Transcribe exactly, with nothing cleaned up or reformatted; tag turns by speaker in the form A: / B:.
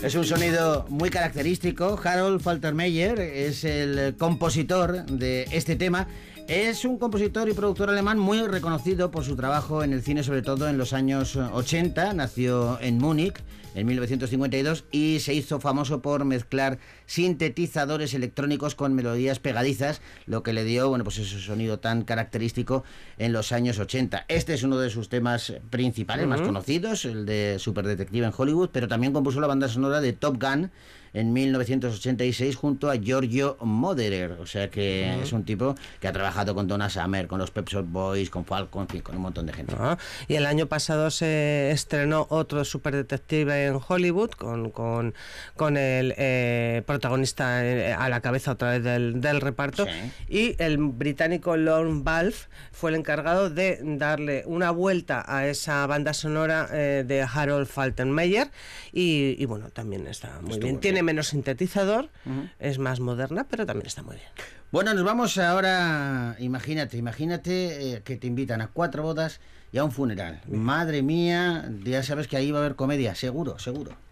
A: Es un sonido muy característico. Harold Faltermeyer es el compositor de este tema. Es un compositor y productor alemán muy reconocido por su trabajo en el cine, sobre todo en los años ochenta. Nació en Múnich en mil novecientos cincuenta y dos y se hizo famoso por mezclar sintetizadores electrónicos con melodías pegadizas, lo que le dio, bueno, pues ese sonido tan característico en los años ochenta. Este es uno de sus temas principales, uh-huh. más conocidos, el de Superdetective en Hollywood, pero también compuso la banda sonora de Top Gun en mil novecientos ochenta y seis junto a Giorgio Moroder. O sea que uh-huh. es un tipo que ha trabajado con Donna Summer, con los Pet Shop Boys, con Falcon, en fin, con un montón de gente.
B: Uh-huh. Y el año pasado se estrenó otro Superdetective en Hollywood con, con, con el eh, protagonista a la cabeza otra vez del, del reparto, sí. y el británico Lorne Balfe fue el encargado de darle una vuelta a esa banda sonora eh, de Harold Faltermeyer y, y bueno, también está muy Estuvo bien. Tiene bien. menos sintetizador, uh-huh. es más moderna, pero también está muy bien.
A: Bueno, nos vamos ahora, imagínate, imagínate eh, que te invitan a cuatro bodas y a un funeral. Bien. Madre mía, ya sabes que ahí va a haber comedia, seguro, seguro.